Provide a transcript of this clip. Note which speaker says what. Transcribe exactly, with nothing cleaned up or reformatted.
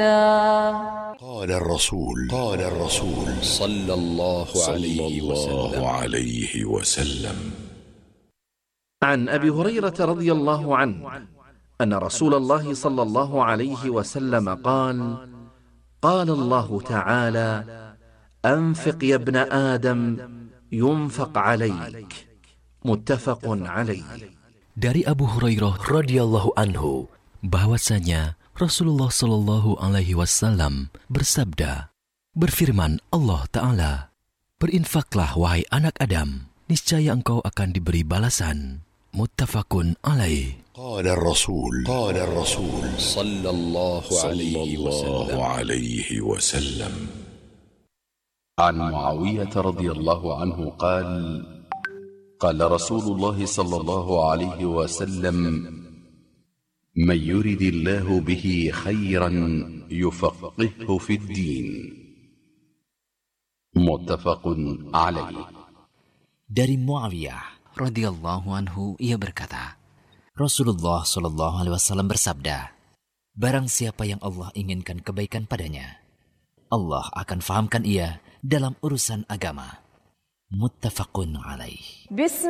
Speaker 1: قال الرسول قال الرسول
Speaker 2: صلى الله عليه وسلم,
Speaker 1: عليه وسلم
Speaker 3: عن أبي هريرة رضي الله عنه أن رسول الله صلى الله عليه وسلم قال: قال الله تعالى: أنفق يا ابن آدم ينفق عليك. متفق عليه.
Speaker 4: Dari Abu Hurairah radhiyallahu anhu bahwasanya Rasulullah Shallallahu Alaihi Wasallam bersabda, berfirman Allah Ta'ala, berinfaklah wahai anak Adam, niscaya engkau akan diberi balasan. Muttafaqun alaih.
Speaker 1: قال الرسول قال الرسول
Speaker 2: صلى الله عليه وسلم,
Speaker 1: عليه وسلم
Speaker 5: عن معاوية رضي الله عنه قال: قال رسول الله صلى الله عليه وسلم: من يرد الله به خيرا يفقهه في الدين. متفق عليه.
Speaker 6: Dari Muawiyah radhiyallahu anhu ia berkata, Rasulullah shallallahu alaihi wasallam bersabda, barang siapa yang Allah inginkan kebaikan padanya, Allah akan fahamkan ia dalam urusan agama. Muttafaqun alaih.